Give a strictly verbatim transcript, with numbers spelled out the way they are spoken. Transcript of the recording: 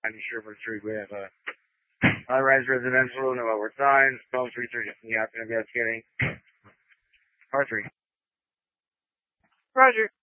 I'm Sherwood Street. We have a high-rise residential, no outward signs, phone three thirty in the afternoon investigating. Par three. Roger.